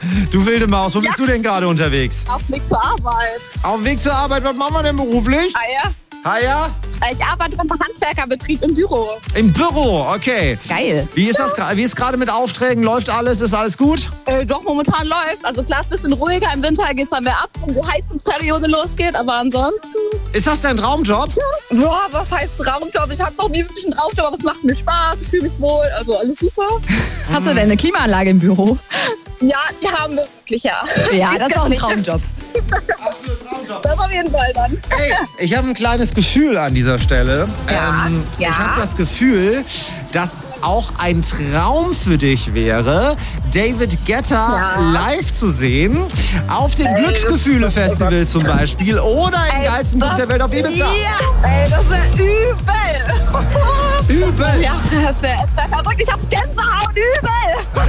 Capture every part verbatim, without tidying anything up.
Du wilde Maus, wo Ja. bist du denn gerade unterwegs? Auf dem Weg zur Arbeit. Auf dem Weg zur Arbeit, was machen wir denn beruflich? Ah ja. Ah ja? Ich arbeite beim Handwerkerbetrieb im Büro. Im Büro, okay. Geil. Wie ist das gra- wie ist gerade mit Aufträgen? Läuft alles? Ist alles gut? Äh, doch, momentan läuft. Also klar, ist ein bisschen ruhiger. Im Winter geht es dann mehr ab, wenn die Heizungsperiode losgeht. Aber ansonsten, Ist das dein Traumjob? ja, was heißt Traumjob? Ich habe noch nie wirklich einen Traumjob, aber es macht mir Spaß. Ich fühle mich wohl. Also alles super. Hast du denn eine Klimaanlage im Büro? Ja, die haben wir wirklich, ja. Ja, das ist auch ein Traumjob. Das auf jeden Fall dann. Hey, ich habe ein kleines Gefühl an dieser Stelle. Ja, ähm, ja. Ich habe das Gefühl, dass auch ein Traum für dich wäre, David Guetta Ja. live zu sehen. Auf dem Glücksgefühle-Festival zum Beispiel oder im geilsten Club der Welt auf Ibiza. Ja, ey, das wäre übel. Übel. Ja, das wäre wär verrückt. Ich hab's Gänsehaut, übel.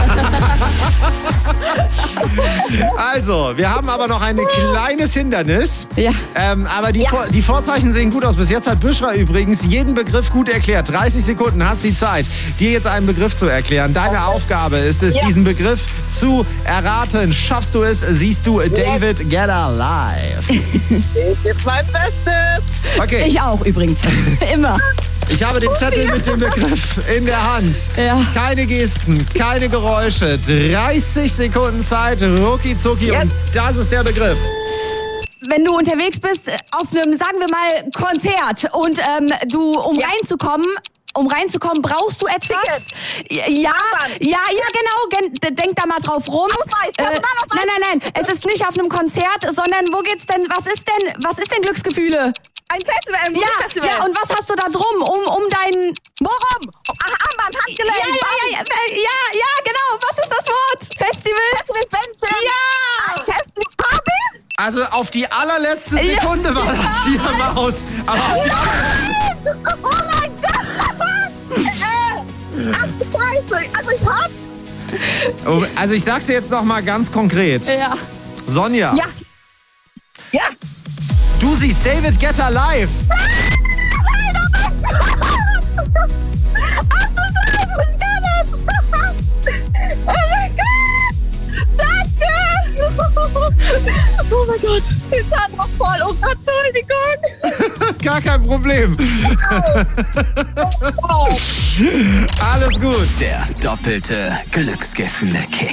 Also, wir haben aber noch ein kleines Hindernis. Ja. Ähm, aber die, Ja. Vor die Vorzeichen sehen gut aus. Bis jetzt hat Büschra übrigens jeden Begriff gut erklärt. dreißig Sekunden hat sie Zeit, dir jetzt einen Begriff zu erklären. Deine Aufgabe ist es, Ja. diesen Begriff zu erraten. Schaffst du es, siehst du David Guetta live. Ich gebe mein Bestes. Okay, Ich auch übrigens. Immer. ich habe den Zettel mit dem Begriff in der Hand. Ja. Keine Gesten, keine Geräusche. dreißig Sekunden Zeit, rucki zucki. Und das ist der Begriff. Wenn du unterwegs bist äh, auf einem, sagen wir mal, Konzert und ähm, du, um Ja. reinzukommen, um reinzukommen, brauchst du etwas? Ja, ja, Armband. ja, genau. Gen d- denk da mal drauf rum. Ausweis, Personalausweis. nein, nein, nein. Es ist nicht auf einem Konzert, sondern wo geht's denn? Was ist denn? Was ist denn Glücksgefühle? Ein Festival, ein Ja, Musikfestival. ja. Und was hast du da drum? Um, um deinen. Worum? Ach, Armband, Ja, Handgelenk. ja, ja, ja, äh, ja, ja, genau. Was ist das Wort? Festival? Festival, Bändchen. Ja. Ein Festival, Party. Also auf die allerletzte Ja. Sekunde war das hier Maus. Aber auf die aller- Oh mein Gott. Äh, Ach, Scheiße. Also ich hab... Oh, also ich sag's dir jetzt noch mal ganz konkret. Ja. Sonja, Ja. Ja. du siehst David Guetta live. Ach du Scheiße, ich kann das. Oh mein Gott. Danke. Oh mein Gott. Ich tat noch voll. Oh Gott, Entschuldigung. Gar kein Problem. Oh. Alles gut. Der doppelte Glücksgefühle-Kick.